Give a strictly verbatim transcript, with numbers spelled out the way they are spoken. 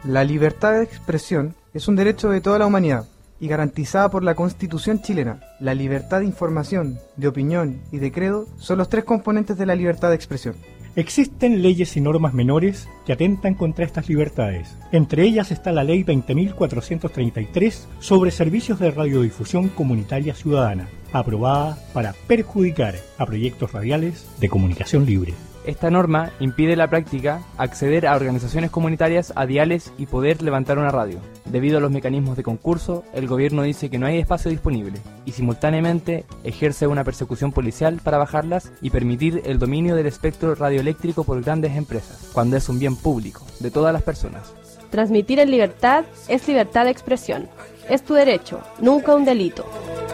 La libertad de expresión es un derecho de toda la humanidad y garantizada por la Constitución chilena. La libertad de información, de opinión y de credo son los tres componentes de la libertad de expresión. Existen leyes y normas menores que atentan contra estas libertades. Entre ellas está la Ley veinte mil cuatrocientos treinta y tres sobre servicios de radiodifusión comunitaria ciudadana, aprobada para perjudicar a proyectos radiales de comunicación libre. Esta norma impide la práctica acceder a organizaciones comunitarias a diales y poder levantar una radio. Debido a los mecanismos de concurso, el gobierno dice que no hay espacio disponible y simultáneamente ejerce una persecución policial para bajarlas y permitir el dominio del espectro radioeléctrico por grandes empresas, cuando es un bien público, de todas las personas. Transmitir en libertad es libertad de expresión. Es tu derecho, nunca un delito.